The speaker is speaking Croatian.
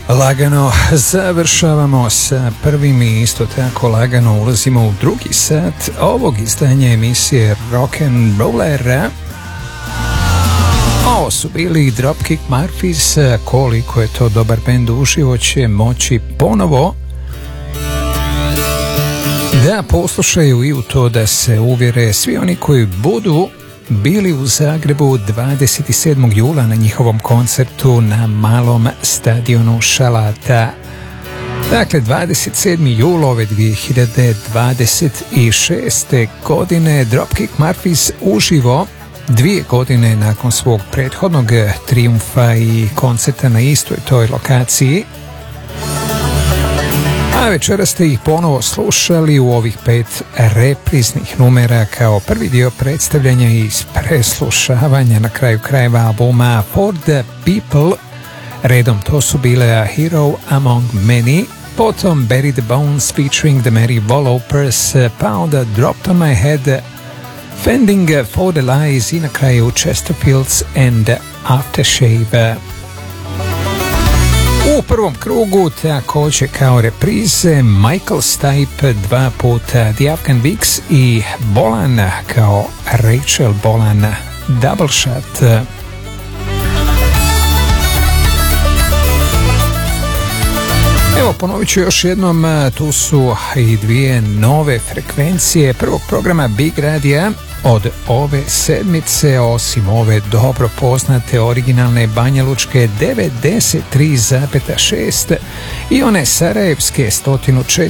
Lagano završavamo sa prvim i isto tako lagano ulazimo u drugi sat ovog izdanja emisije Rock'n'Rollera. Ovo su bili Dropkick Murphys. Koliko je to dobar bend, uživo će moći ponovo da poslušaju i u to da se uvjere svi oni koji budu bili u Zagrebu 27. jula na njihovom koncertu na malom stadionu Šalata. Dakle, 27. jula ove 2026. godine Dropkick Murphys uživo 2 godine nakon svog prethodnog trijumfa i koncerta na istoj toj lokaciji. A večera ste ih ponovo slušali u ovih 5 repriznih numera kao prvi dio predstavljanja i preslušavanja na kraju krajeva albuma For the People. Redom to su bile A Hero Among Many, potom Bury the Bones featuring the Mary Wallopers, pa onda Dropped on My Head, Fending for the Lies i na kraju Chesterfields and Aftershave. U prvom krugu također kao reprize Michael Stipe 2 puta The Afghan Wigs i Bolan kao Rachel Bolan Double Shot. Evo, ponovit ću još jednom, tu su i 2 nove frekvencije prvog programa Big Radija od ove sedmice, osim ove dobro poznate originalne banjalučke 93,6 i one sarajevske 104,7